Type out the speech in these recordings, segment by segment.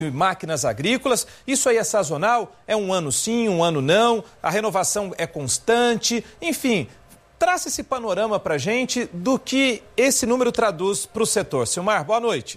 máquinas agrícolas. Isso aí é sazonal? É um ano sim, um ano não? A renovação é constante? Enfim, traça esse panorama para a gente do que esse número traduz para o setor. Silmar, boa noite.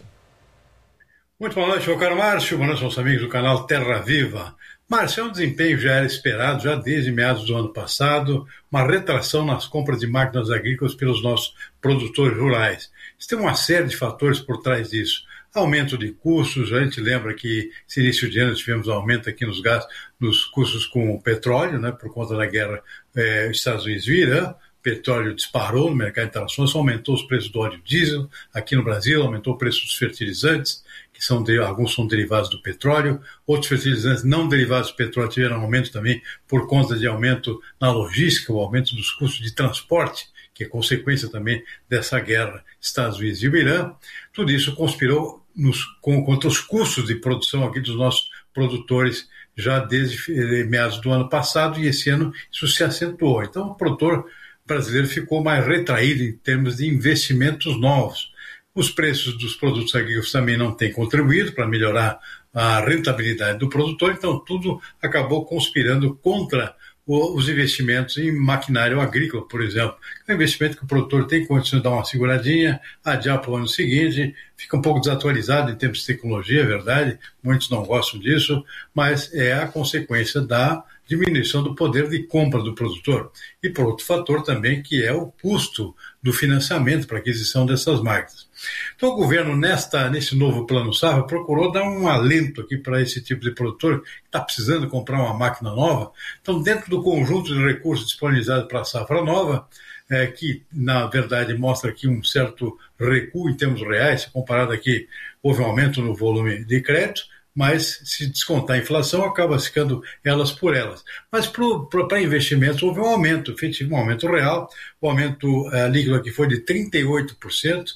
Muito boa noite, meu caro Márcio. Boa noite aos amigos do canal Terra Viva. Márcio, é um desempenho que já era esperado, já desde meados do ano passado, uma retração nas compras de máquinas agrícolas pelos nossos produtores rurais. Tem uma série de fatores por trás disso. Aumento de custos, a gente lembra que esse início de ano tivemos um aumento aqui nos gastos, nos custos com o petróleo, né, por conta da guerra Estados Unidos-Irã. O petróleo disparou no mercado internacional, aumentou os preços do óleo diesel aqui no Brasil, aumentou o preço dos fertilizantes, que alguns são derivados do petróleo, outros fertilizantes não derivados do petróleo tiveram aumento também por conta de aumento na logística, o aumento dos custos de transporte, que é consequência também dessa guerra Estados Unidos e Irã. Tudo isso conspirou contra os custos de produção aqui dos nossos produtores já desde meados do ano passado, e esse ano isso se acentuou. Então o produtor brasileiro ficou mais retraído em termos de investimentos novos. Os preços dos produtos agrícolas também não têm contribuído para melhorar a rentabilidade do produtor, então tudo acabou conspirando contra os investimentos em maquinário agrícola, por exemplo. É um investimento que o produtor tem condições de dar uma seguradinha, adiar para o ano seguinte, fica um pouco desatualizado em termos de tecnologia, é verdade, muitos não gostam disso, mas é a consequência da diminuição do poder de compra do produtor. E por outro fator também, que é o custo do financiamento para a aquisição dessas máquinas. Então o governo, nesse novo plano safra, procurou dar um alento aqui para esse tipo de produtor que está precisando comprar uma máquina nova. Então, dentro do conjunto de recursos disponibilizados para a safra nova, que na verdade mostra aqui um certo recuo em termos reais, comparado aqui, houve um aumento no volume de crédito, mas se descontar a inflação, acaba ficando elas por elas. Mas para investimentos houve um aumento, efetivo, um aumento real, o aumento líquido aqui foi de 38%,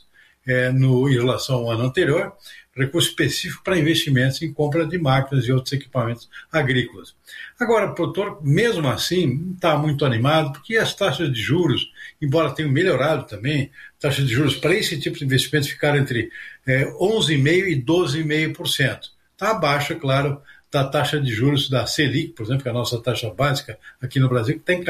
em relação ao ano anterior, recurso específico para investimentos em compra de máquinas e outros equipamentos agrícolas. Agora, o produtor, mesmo assim, não está muito animado, porque as taxas de juros, embora tenham melhorado também, taxas de juros para esse tipo de investimentos ficaram entre 11,5% e 12,5%. Está abaixo, é claro, da taxa de juros da Selic, por exemplo, que é a nossa taxa básica aqui no Brasil, que tem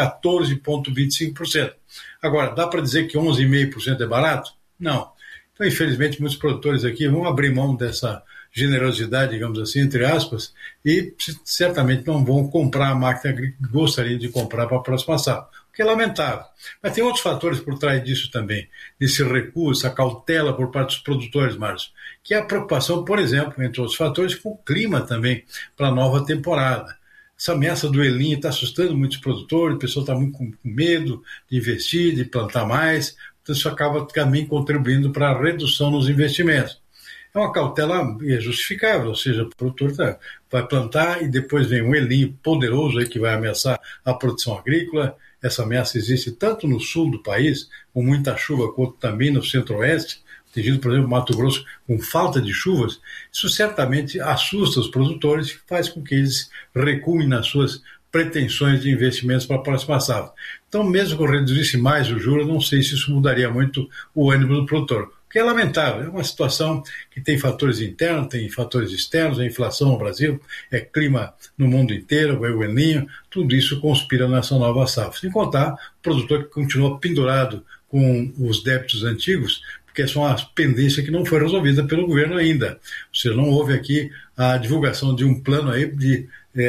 14,25%. Agora, dá para dizer que 11,5% é barato? Não. Então, infelizmente, muitos produtores aqui vão abrir mão dessa generosidade, digamos assim, entre aspas, e certamente não vão comprar a máquina que gostariam de comprar para a próxima safra, o que é lamentável. Mas tem outros fatores por trás disso também, desse recuo, essa cautela por parte dos produtores, Márcio, que é a preocupação, por exemplo, entre outros fatores, com o clima também para a nova temporada. Essa ameaça do El Niño está assustando muitos produtores, o pessoal está muito com medo de investir, de plantar mais. Então isso acaba também contribuindo para a redução nos investimentos. É uma cautela justificável, ou seja, o produtor vai plantar e depois vem um El Niño poderoso aí que vai ameaçar a produção agrícola. Essa ameaça existe tanto no sul do país, com muita chuva, quanto também no centro-oeste, atingindo, por exemplo, Mato Grosso com falta de chuvas. Isso certamente assusta os produtores e faz com que eles recuem nas suas pretensões de investimentos para a próxima safra. Então, mesmo que eu reduzisse mais o juro, não sei se isso mudaria muito o ânimo do produtor, o que é lamentável. É uma situação que tem fatores internos, tem fatores externos, a inflação no Brasil, é clima no mundo inteiro, é o El Niño, tudo isso conspira nessa nova safra. Sem contar o produtor que continua pendurado com os débitos antigos, porque são as pendências que não foi resolvida pelo governo ainda. Ou seja, não houve aqui a divulgação de um plano aí de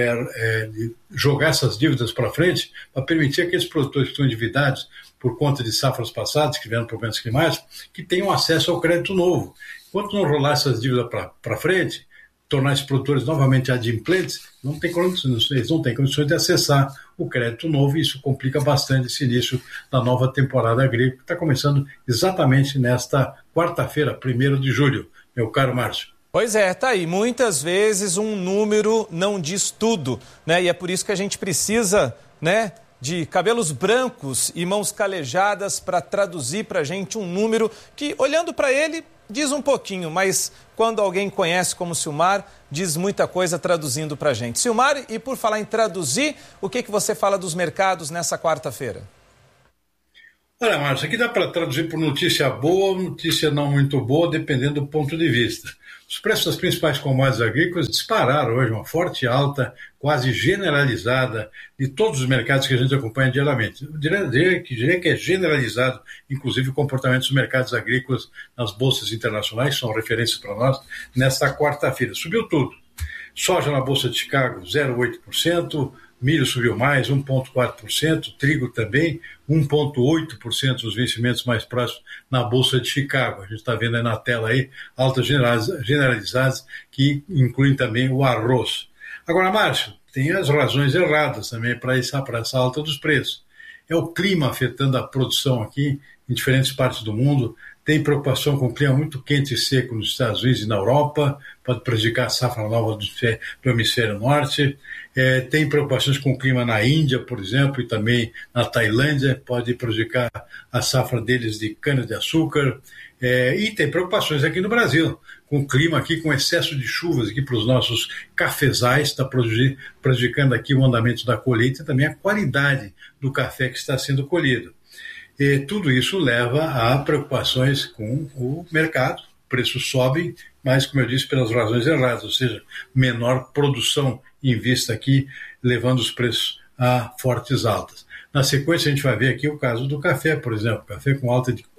jogar essas dívidas para frente, para permitir aqueles produtores que estão endividados por conta de safras passadas, que tiveram problemas climáticos, que tenham acesso ao crédito novo. Enquanto não rolar essas dívidas para frente, tornar esses produtores novamente adimplentes, eles não têm condições de acessar o crédito novo, e isso complica bastante esse início da nova temporada agrícola, que está começando exatamente nesta quarta-feira, 1º de julho, meu caro Márcio. Pois é, tá aí. Muitas vezes um número não diz tudo, né? E é por isso que a gente precisa, né, de cabelos brancos e mãos calejadas para traduzir para a gente um número que, olhando para ele, diz um pouquinho, mas quando alguém conhece como Silmar, diz muita coisa traduzindo para a gente. Silmar, e por falar em traduzir, o que você fala dos mercados nessa quarta-feira? Olha, Márcio, aqui dá para traduzir por notícia boa ou notícia não muito boa, dependendo do ponto de vista. Os preços das principais commodities agrícolas dispararam hoje, uma forte alta, quase generalizada, de todos os mercados que a gente acompanha diariamente. Eu diria que é generalizado, inclusive, o comportamento dos mercados agrícolas nas bolsas internacionais, que são referências para nós, nesta quarta-feira. Subiu tudo. Soja na Bolsa de Chicago, 0,8%, milho subiu mais, 1,4%, trigo também, 1,8% dos vencimentos mais próximos na Bolsa de Chicago. A gente está vendo aí na tela aí, altas generalizadas, que incluem também o arroz. Agora, Márcio, tem as razões erradas também para essa alta dos preços. É o clima afetando a produção aqui em diferentes partes do mundo. Tem preocupação com o clima muito quente e seco nos Estados Unidos e na Europa, pode prejudicar a safra nova do hemisfério norte. Tem preocupações com o clima na Índia, por exemplo, e também na Tailândia, pode prejudicar a safra deles de cana-de-açúcar. E tem preocupações aqui no Brasil, com o clima aqui, com excesso de chuvas aqui para os nossos cafezais, está prejudicando aqui o andamento da colheita e também a qualidade do café que está sendo colhido. E tudo isso leva a preocupações com o mercado. Preços sobem, mas, como eu disse, pelas razões erradas, ou seja, menor produção em vista aqui, levando os preços a fortes altas. Na sequência, a gente vai ver aqui o caso do café, por exemplo, café com alta de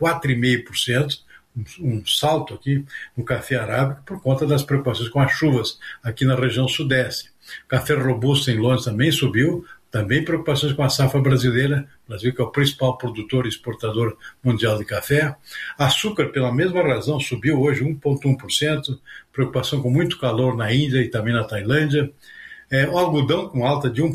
4,5%, um salto aqui no café arábico por conta das preocupações com as chuvas aqui na região sudeste. Café robusto em Londres também subiu, também preocupações com a safra brasileira, o Brasil que é o principal produtor e exportador mundial de café. Açúcar, pela mesma razão, subiu hoje 1,1%, preocupação com muito calor na Índia e também na Tailândia. O algodão com alta de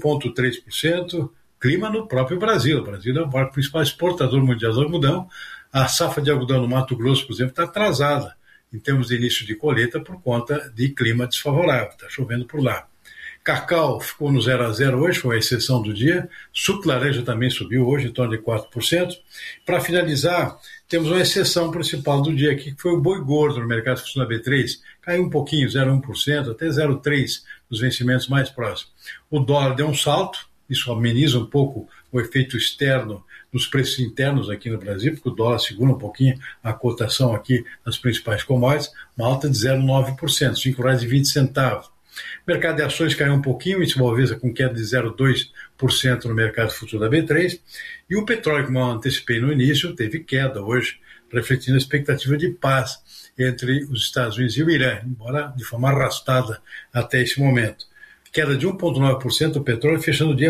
1,3%, clima no próprio Brasil. O Brasil é o principal exportador mundial de algodão. A safra de algodão no Mato Grosso, por exemplo, está atrasada em termos de início de colheita por conta de clima desfavorável, está chovendo por lá. Cacau ficou no 0-0 hoje, foi a exceção do dia. Suco de laranja também subiu hoje, em torno de 4%. Para finalizar, temos uma exceção principal do dia aqui, que foi o boi gordo no mercado futuro da B3. Caiu um pouquinho, 0,1%, até 0,3% nos vencimentos mais próximos. O dólar deu um salto, isso ameniza um pouco o efeito externo nos preços internos aqui no Brasil, porque o dólar segura um pouquinho a cotação aqui nas principais commodities, uma alta de 0,9%, R$ 5,20. O mercado de ações caiu um pouquinho, índice Bovespa com queda de 0,2% no mercado futuro da B3, e o petróleo, como eu antecipei no início, teve queda hoje, refletindo a expectativa de paz entre os Estados Unidos e o Irã, embora de forma arrastada até esse momento. Queda de 1,9% o petróleo, fechando o dia a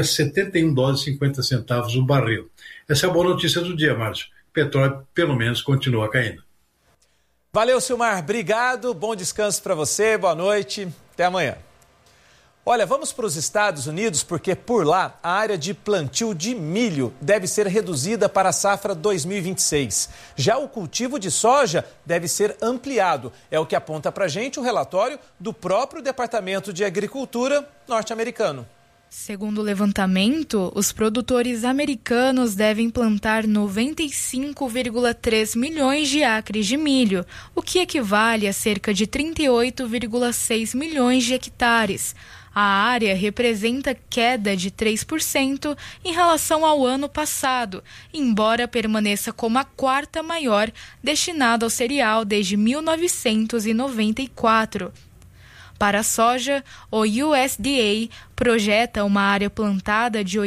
$71,50 o barril. Essa é a boa notícia do dia, Márcio. O petróleo, pelo menos, continua caindo. Valeu, Silmar. Obrigado. Bom descanso para você. Boa noite. Até amanhã. Olha, vamos para os Estados Unidos porque por lá a área de plantio de milho deve ser reduzida para a safra 2026. Já o cultivo de soja deve ser ampliado. É o que aponta para a gente o relatório do próprio Departamento de Agricultura norte-americano. Segundo o levantamento, os produtores americanos devem plantar 95,3 milhões de acres de milho, o que equivale a cerca de 38,6 milhões de hectares. A área representa queda de 3% em relação ao ano passado, embora permaneça como a quarta maior destinada ao cereal desde 1994. Para a soja, o USDA projeta uma área plantada de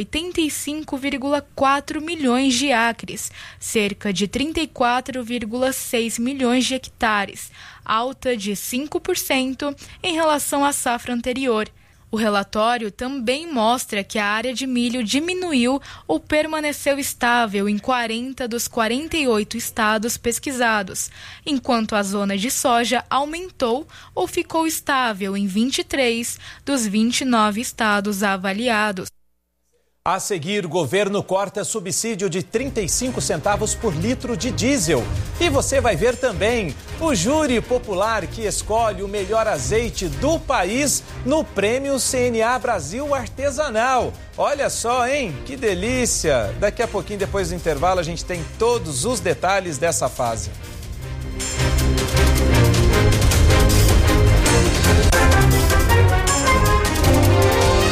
85,4 milhões de acres, cerca de 34,6 milhões de hectares, alta de 5% em relação à safra anterior. O relatório também mostra que a área de milho diminuiu ou permaneceu estável em 40 dos 48 estados pesquisados, enquanto a zona de soja aumentou ou ficou estável em 23 dos 29 estados avaliados. A seguir, o governo corta subsídio de 35 centavos por litro de diesel. E você vai ver também o júri popular que escolhe o melhor azeite do país no Prêmio CNA Brasil Artesanal. Olha só, hein? Que delícia! Daqui a pouquinho, depois do intervalo, a gente tem todos os detalhes dessa fase.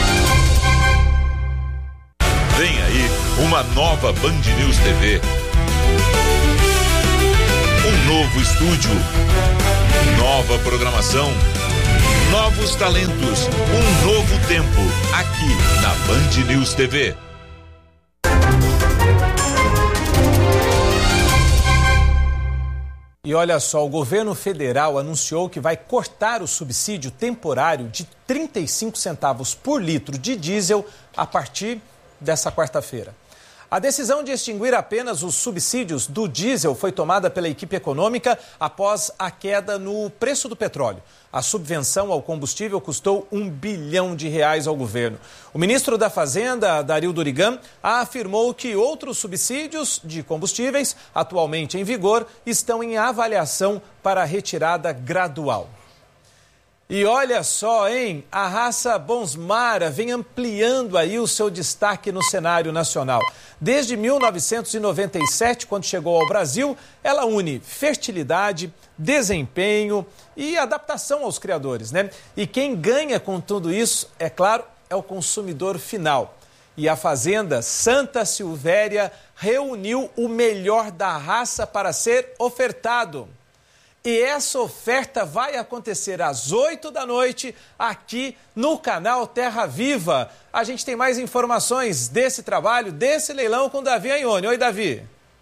Vem aí uma nova Band News TV, Um novo estúdio, nova programação, novos talentos, um novo tempo, aqui na Band News TV. E olha só, o governo federal anunciou que vai cortar o subsídio temporário de 35 centavos por litro de diesel a partir dessa quarta-feira. A decisão de extinguir apenas os subsídios do diesel foi tomada pela equipe econômica após a queda no preço do petróleo. A subvenção ao combustível custou R$1 bilhão ao governo. O ministro da Fazenda, Dario Durigan, afirmou que outros subsídios de combustíveis atualmente em vigor estão em avaliação para retirada gradual. E olha só, hein? A raça Bonsmara vem ampliando aí o seu destaque no cenário nacional. Desde 1997, quando chegou ao Brasil, ela une fertilidade, desempenho e adaptação aos criadores, né? E quem ganha com tudo isso, é claro, é o consumidor final. E a fazenda Santa Silvéria reuniu o melhor da raça para ser ofertado. E essa oferta vai acontecer às 8 da noite aqui no canal Terra Viva. A gente tem mais informações desse trabalho, desse leilão com Davi Aione. Oi, Davi.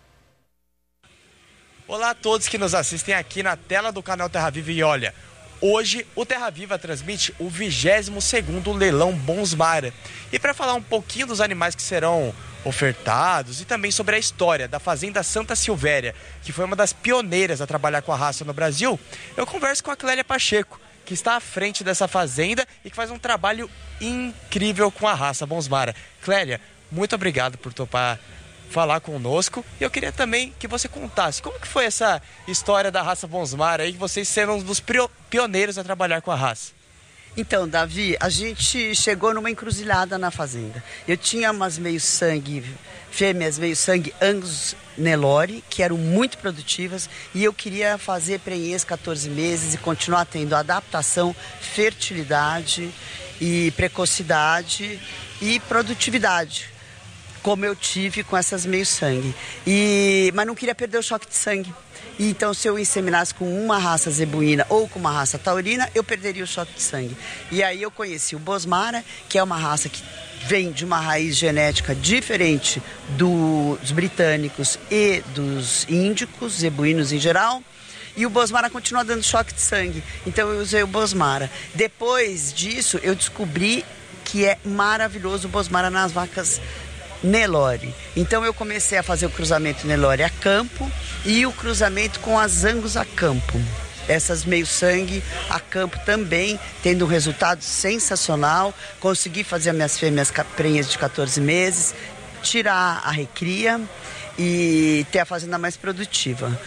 Olá a todos que nos assistem aqui na tela do canal Terra Viva. E olha, hoje o Terra Viva transmite o 22º leilão Bonsmara. E para falar um pouquinho dos animais que serão ofertados e também sobre a história da Fazenda Santa Silvéria, que foi uma das pioneiras a trabalhar com a raça no Brasil, eu converso com a Clélia Pacheco, que está à frente dessa fazenda e que faz um trabalho incrível com a raça Bonsmara. Clélia, muito obrigado por topar falar conosco. E eu queria também que você contasse como que foi essa história da raça Bonsmara aí, vocês sendo um dos pioneiros a trabalhar com a raça. Então, Davi, a gente chegou numa encruzilhada na fazenda. Eu tinha umas meio-sangue, fêmeas meio-sangue Angus Nelore, que eram muito produtivas, e eu queria fazer prenhez 14 meses e continuar tendo adaptação, fertilidade e precocidade e produtividade, como eu tive com essas meio-sangue. Mas não queria perder o choque de sangue. Então, se eu inseminasse com uma raça zebuína ou com uma raça taurina, eu perderia o choque de sangue. E aí eu conheci o Bonsmara, que é uma raça que vem de uma raiz genética diferente dos britânicos e dos índicos, zebuínos em geral. E o Bonsmara continua dando choque de sangue. Então, eu usei o Bonsmara. Depois disso, eu descobri que é maravilhoso o Bonsmara nas vacas Nelore. Então eu comecei a fazer o cruzamento Nelore a campo e o cruzamento com as Angus a campo. Essas meio-sangue a campo também, tendo um resultado sensacional. Consegui fazer as minhas fêmeas prenhas de 14 meses, tirar a recria e ter a fazenda mais produtiva.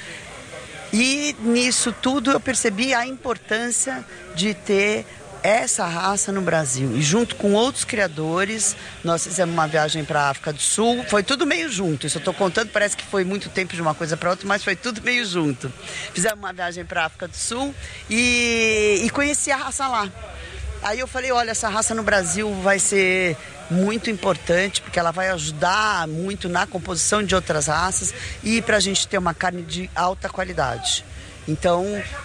E nisso tudo eu percebi a importância de ter essa raça no Brasil. E junto com outros criadores, nós fizemos uma viagem para a África do Sul. Foi tudo meio junto. Isso eu estou contando, parece que foi muito tempo de uma coisa para outra, mas foi tudo meio junto. Fizemos uma viagem para a África do Sul e conheci a raça lá. Aí eu falei, olha, essa raça no Brasil vai ser muito importante, porque ela vai ajudar muito na composição de outras raças e para a gente ter uma carne de alta qualidade. Então,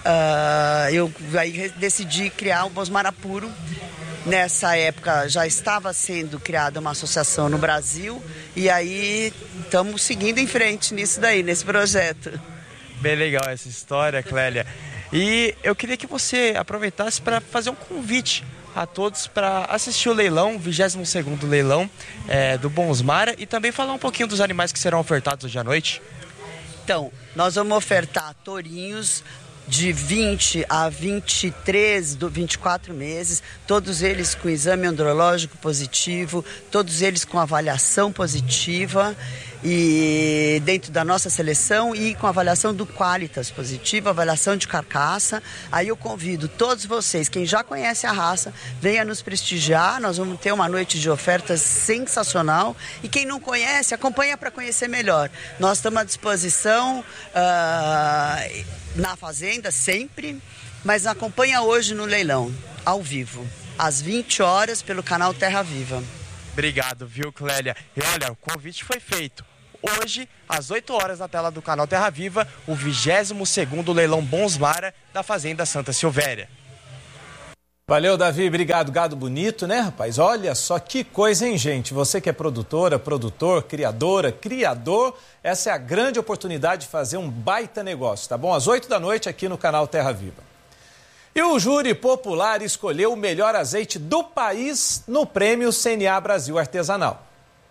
eu aí decidi criar o Bonsmara Puro. Nessa época já estava sendo criada uma associação no Brasil e aí estamos seguindo em frente nisso daí, nesse projeto. Bem legal essa história, Clélia. E eu queria que você aproveitasse para fazer um convite a todos para assistir o leilão, 22º leilão do Bonsmara, e também falar um pouquinho dos animais que serão ofertados hoje à noite. Então, nós vamos ofertar tourinhos de 20 a 23, 24 meses, todos eles com exame andrológico positivo, todos eles com avaliação positiva e dentro da nossa seleção e com avaliação do Qualitas positiva, avaliação de carcaça. Aí eu convido todos vocês, quem já conhece a raça, venha nos prestigiar, nós vamos ter uma noite de ofertas sensacional e quem não conhece, acompanha para conhecer melhor. Nós estamos à disposição na fazenda sempre, mas acompanha hoje no leilão, ao vivo, às 20 horas pelo canal Terra Viva. Obrigado, viu, Clélia? E olha, o convite foi feito. hoje, às 8 horas, na tela do canal Terra Viva, o 22º leilão Bons Mara da Fazenda Santa Silvéria. Valeu, Davi. Obrigado. Gado bonito, né, rapaz? Olha só que coisa, hein, gente? Você que é produtora, produtor, criadora, criador, essa é a grande oportunidade de fazer um baita negócio, tá bom? Às 8 da noite aqui no canal Terra Viva. E o júri popular escolheu o melhor azeite do país no prêmio CNA Brasil Artesanal.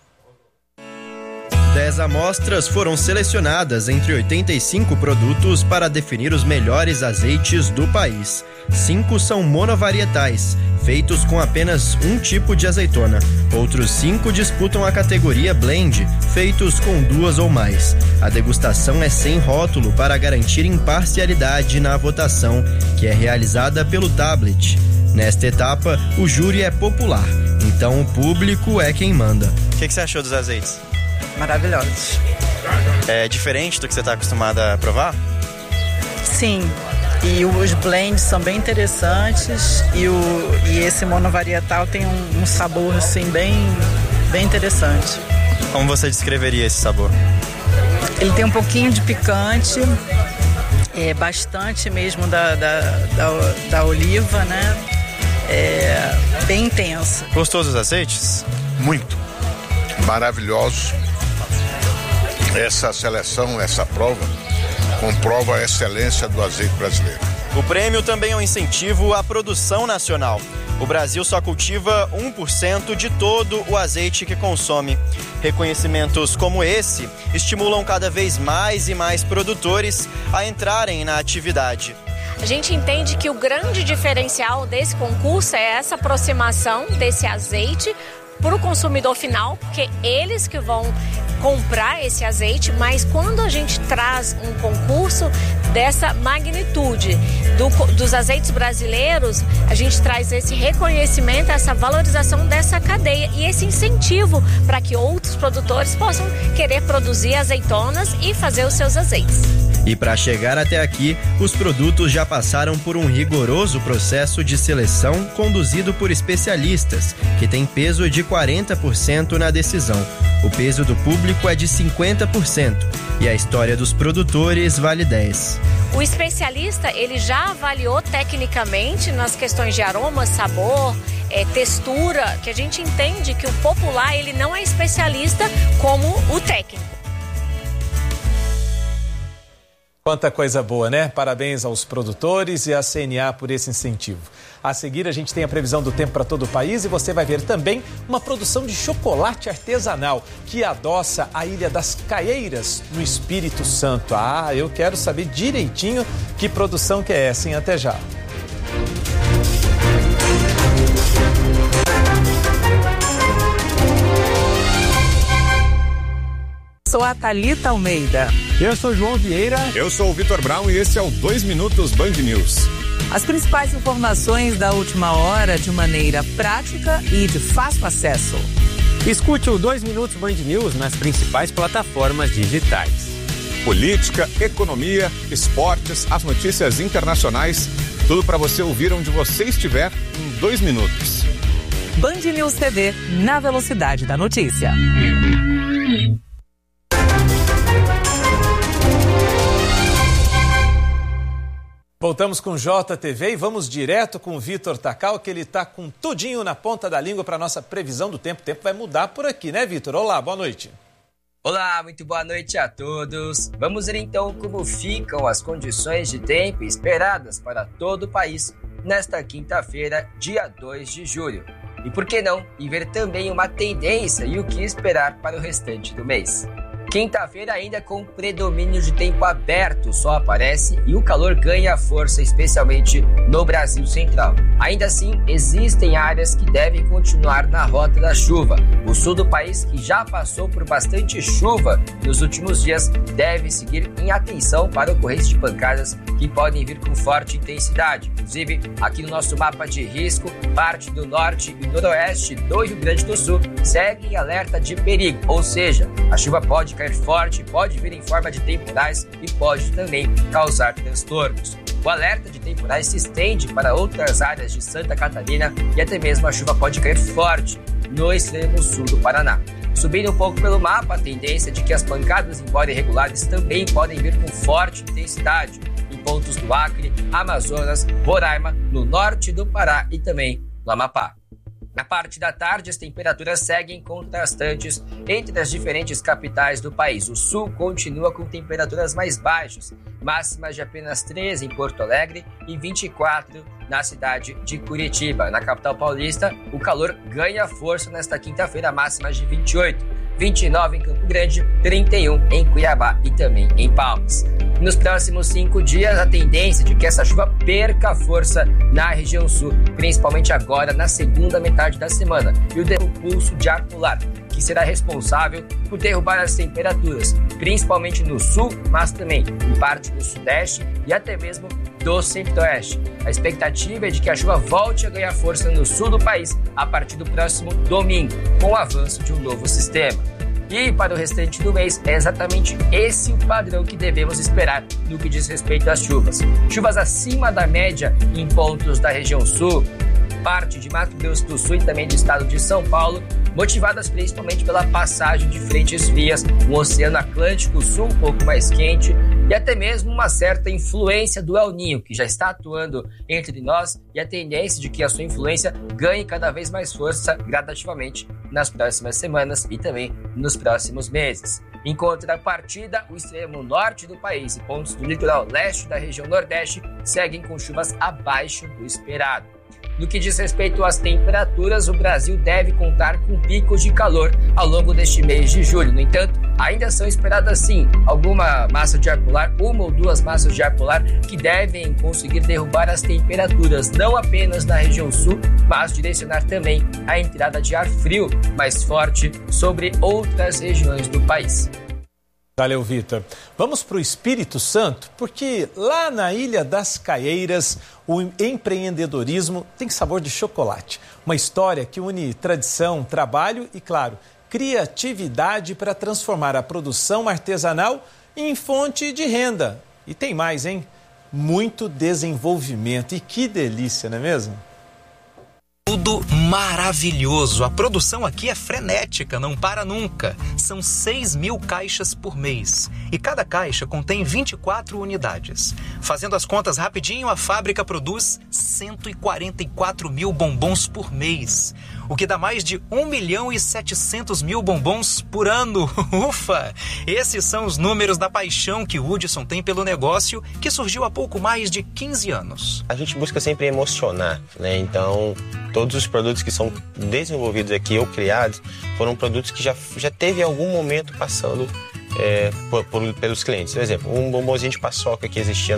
10 amostras foram selecionadas entre 85 produtos para definir os melhores azeites do país. 5 são monovarietais, feitos com apenas um tipo de azeitona. Outros 5 disputam a categoria blend, feitos com 2 ou mais. A degustação é sem rótulo para garantir imparcialidade na votação, que é realizada pelo tablet. Nesta etapa, o júri é popular, então o público é quem manda. O que você achou dos azeites? Maravilhosos. É diferente do que você está acostumada a provar? Sim, e os blends são bem interessantes e esse monovarietal tem um sabor assim bem interessante. Como você descreveria esse sabor? Ele tem um pouquinho de picante, bastante mesmo da oliva, né? Bem intensa. Gostou dos azeites? Muito. Maravilhosos. Essa seleção, essa prova, comprova a excelência do azeite brasileiro. O prêmio também é um incentivo à produção nacional. O Brasil só cultiva 1% de todo o azeite que consome. Reconhecimentos como esse estimulam cada vez mais e mais produtores a entrarem na atividade. A gente entende que o grande diferencial desse concurso é essa aproximação desse azeite para o consumidor final, porque eles que vão comprar esse azeite, mas quando a gente traz um concurso dessa magnitude dos azeites brasileiros, a gente traz esse reconhecimento, essa valorização dessa cadeia e esse incentivo para que outros produtores possam querer produzir azeitonas e fazer os seus azeites. E para chegar até aqui, os produtos já passaram por um rigoroso processo de seleção conduzido por especialistas, que tem peso de 40% na decisão. O peso do público é de 50% e a história dos produtores vale 10%. O especialista, ele já avaliou tecnicamente nas questões de aroma, sabor, textura, que a gente entende que o popular, ele não é especialista como o técnico. Quanta coisa boa, né? Parabéns aos produtores e à CNA por esse incentivo. A seguir, a gente tem a previsão do tempo para todo o país e você vai ver também uma produção de chocolate artesanal que adoça a Ilha das Caieiras, no Espírito Santo. Ah, eu quero saber direitinho que produção que é essa, hein? Até já. Sou a Thalita Almeida. Eu sou João Vieira. Eu sou o Vitor Brown e esse é o 2 Minutos Band News. As principais informações da última hora de maneira prática e de fácil acesso. Escute o 2 Minutos Band News nas principais plataformas digitais. Política, economia, esportes, as notícias internacionais, tudo para você ouvir onde você estiver em 2 minutos. Band News TV, na velocidade da notícia. Voltamos com JTV e vamos direto com o Vitor Takal, que ele está com tudinho na ponta da língua para a nossa previsão do tempo. O tempo vai mudar por aqui, né, Vitor? Olá, boa noite. Olá, muito boa noite a todos. Vamos ver então como ficam as condições de tempo esperadas para todo o país nesta quinta-feira, dia 2 de julho. E por que não, e ver também uma tendência e o que esperar para o restante do mês. Quinta-feira ainda com predomínio de tempo aberto, o sol aparece e o calor ganha força, especialmente no Brasil Central. Ainda assim, existem áreas que devem continuar na rota da chuva. O sul do país, que já passou por bastante chuva nos últimos dias, deve seguir em atenção para ocorrência de pancadas que podem vir com forte intensidade. Inclusive, aqui no nosso mapa de risco, parte do norte e noroeste do Rio Grande do Sul segue em alerta de perigo, ou seja, a chuva pode cair forte, pode vir em forma de temporais e pode também causar transtornos. O alerta de temporais se estende para outras áreas de Santa Catarina e até mesmo a chuva pode cair forte no extremo sul do Paraná. Subindo um pouco pelo mapa, a tendência é de que as pancadas, embora irregulares, também podem vir com forte intensidade em pontos do Acre, Amazonas, Roraima, no norte do Pará e também no Amapá. Na parte da tarde, as temperaturas seguem contrastantes entre as diferentes capitais do país. O sul continua com temperaturas mais baixas, máximas de apenas 13 em Porto Alegre e 24 na cidade de Curitiba. Na capital paulista, o calor ganha força nesta quinta-feira, máximas de 28, 29 em Campo Grande, 31 em Cuiabá e também em Palmas. Nos próximos 5 dias, a tendência de que essa chuva perca força na região sul, principalmente agora na segunda metade da semana, e o pulso de ar polar, que será responsável por derrubar as temperaturas, principalmente no sul, mas também em parte do sudeste e até mesmo do centro-oeste. A expectativa é de que a chuva volte a ganhar força no sul do país a partir do próximo domingo, com o avanço de um novo sistema. E para o restante do mês, é exatamente esse o padrão que devemos esperar no que diz respeito às chuvas. Chuvas acima da média em pontos da região sul, parte de Mato Grosso do Sul e também do estado de São Paulo, motivadas principalmente pela passagem de frentes frias, um oceano Atlântico Sul um pouco mais quente e até mesmo uma certa influência do El Niño, que já está atuando entre nós, e a tendência de que a sua influência ganhe cada vez mais força gradativamente nas próximas semanas e também nos próximos meses. Em contrapartida, o extremo norte do país e pontos do litoral leste da região nordeste seguem com chuvas abaixo do esperado. No que diz respeito às temperaturas, o Brasil deve contar com picos de calor ao longo deste mês de julho. No entanto, ainda são esperadas sim alguma massa de ar polar, uma ou duas massas de ar polar que devem conseguir derrubar as temperaturas, não apenas na região sul, mas direcionar também a entrada de ar frio mais forte sobre outras regiões do país. Valeu, Vitor. Vamos para o Espírito Santo, porque lá na Ilha das Caieiras, o empreendedorismo tem sabor de chocolate. Uma história que une tradição, trabalho e, claro, criatividade para transformar a produção artesanal em fonte de renda. E tem mais, hein? Muito desenvolvimento. E que delícia, não é mesmo? Tudo maravilhoso. A produção aqui é frenética, não para nunca. São 6.000 caixas por mês. E cada caixa contém 24 unidades. Fazendo as contas rapidinho, a fábrica produz 144.000 bombons por mês. O que dá mais de 1.700.000 bombons por ano. Ufa! Esses são os números da paixão que o Hudson tem pelo negócio, que surgiu há pouco mais de 15 anos. A gente busca sempre emocionar, né? Então, todos os produtos que são desenvolvidos aqui ou criados foram produtos que já teve algum momento passando pelos clientes. Por exemplo, um bombonzinho de paçoca que existia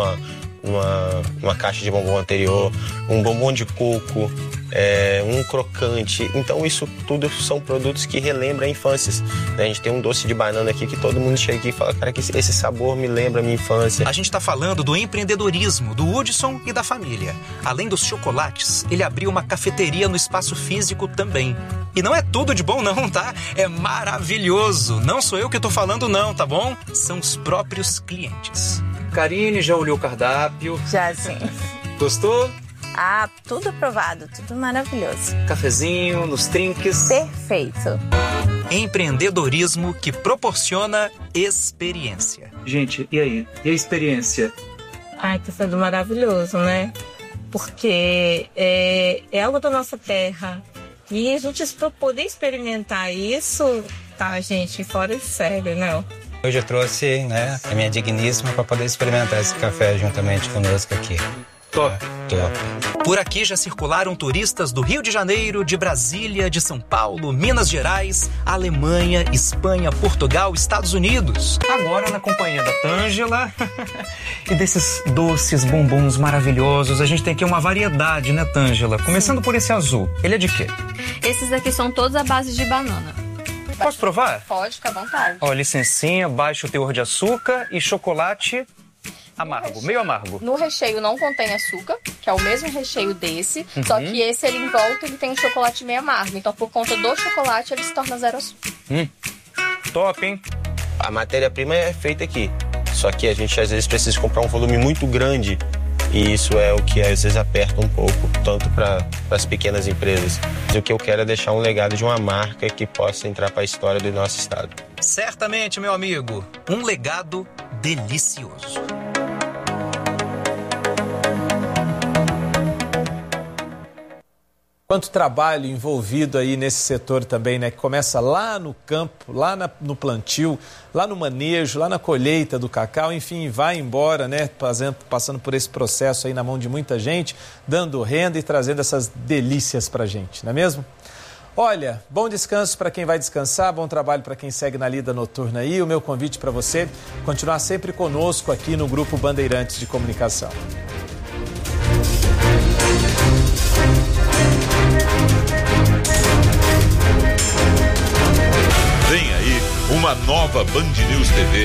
numa caixa de bombom anterior, um bombom de coco, um crocante. Então isso tudo são produtos que relembram infâncias, né? A gente tem um doce de banana aqui que todo mundo chega aqui e fala, cara, que esse sabor me lembra a minha infância. A gente está falando do empreendedorismo do Hudson e da família. Além dos chocolates, ele abriu uma cafeteria no espaço físico também. E não é tudo de bom não, tá? É maravilhoso. Não sou eu que tô falando não, tá bom? São os próprios clientes. Karine, já olhou o cardápio? Já, sim. Gostou? Ah, tudo aprovado, tudo maravilhoso. Cafezinho, nos trinques. Perfeito. Empreendedorismo que proporciona experiência. Gente, e aí? E a experiência? Ai, tá sendo maravilhoso, né? Porque é algo da nossa terra. E a gente poder experimentar isso, tá, gente, fora de sério, não? Hoje eu trouxe, né, a minha digníssima para poder experimentar esse café juntamente conosco aqui. Top. Top. Por aqui já circularam turistas do Rio de Janeiro, de Brasília, de São Paulo, Minas Gerais, Alemanha, Espanha, Portugal, Estados Unidos. Agora na companhia da Tângela e desses doces bombons maravilhosos. A gente tem aqui uma variedade, né, Tângela? Começando por esse azul. Ele é de quê? Esses aqui são todos à base de banana. Posso provar? Pode, fica à vontade. Ó, licencinha, baixo teor de açúcar e chocolate amargo, meio amargo. No recheio não contém açúcar, que é o mesmo recheio desse, só que esse ele em volta ele tem um chocolate meio amargo. Então por conta do chocolate ele se torna zero açúcar. Top, hein? A matéria-prima é feita aqui, só que a gente às vezes precisa comprar um volume muito grande E isso é o que às vezes aperta um pouco, tanto para as pequenas empresas. Mas o que eu quero é deixar um legado de uma marca que possa entrar para a história do nosso estado. Certamente, meu amigo, um legado delicioso. Quanto trabalho envolvido aí nesse setor também, né? Que começa lá no campo, lá no plantio, lá no manejo, lá na colheita do cacau, enfim, vai embora, né? Passando por esse processo aí na mão de muita gente, dando renda e trazendo essas delícias pra gente, não é mesmo? Olha, bom descanso para quem vai descansar, bom trabalho para quem segue na lida noturna aí. O meu convite para você continuar sempre conosco aqui no Grupo Bandeirantes de Comunicação. Vem aí uma nova Band News TV.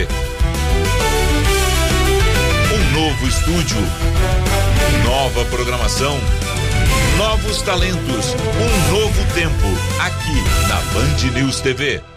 Um novo estúdio, nova programação, novos talentos, um novo tempo aqui na Band News TV.